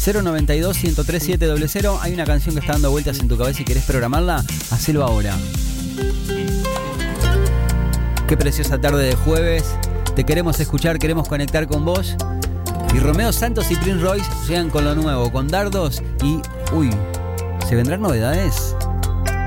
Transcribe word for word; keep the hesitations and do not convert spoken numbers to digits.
cero noventa y dos, ciento tres, siete cero cero. Hay una canción que está dando vueltas en tu cabeza y querés programarla, hacelo ahora. Qué preciosa tarde de jueves. Te queremos escuchar, queremos conectar con vos. Y Romeo Santos y Prince Royce llegan con lo nuevo, con Dardos y... Uy, ¿se vendrán novedades?